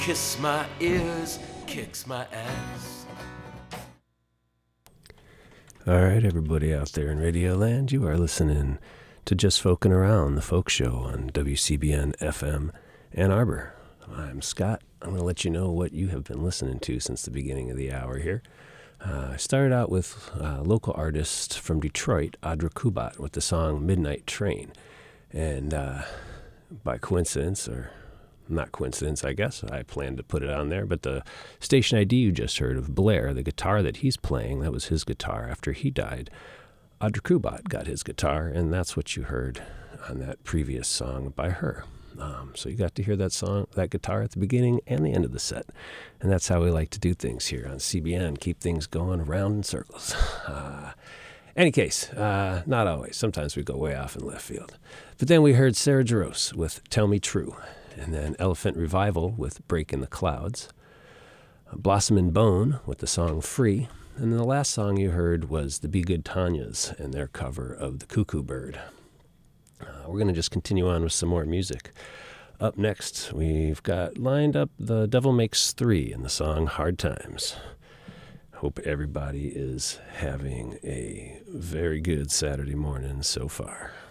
Kiss my ears, kicks my ass. All right, everybody out there in Radio Land, you are listening to Just Folkin' Around, the folk show on WCBN FM Ann Arbor. I'm Scott. I'm going to let you know what you have been listening to since the beginning of the hour here. I started out with a local artist from Detroit, Audra Kubat, with the song Midnight Train. And by coincidence, or not coincidence, I guess, I planned to put it on there, but the station ID you just heard of Blair, the guitar that he's playing, that was his guitar after he died. Audra Kubat got his guitar, and that's what you heard on that previous song by her. So you got to hear that song, that guitar at the beginning and the end of the set. And that's how we like to do things here on CBN, keep things going around in circles. Any case, not always. Sometimes we go way off in left field. But then we heard Sarah Jarosz with Tell Me True, and then Elephant Revival with Break in the Clouds, Blossom and Bone with the song Free, and then the last song you heard was the Be Good Tanyas and their cover of The Cuckoo Bird. We're going to just continue on with some more music. Up next, we've got lined up The Devil Makes Three and the song Hard Times. Hope everybody is having a very good Saturday morning so far.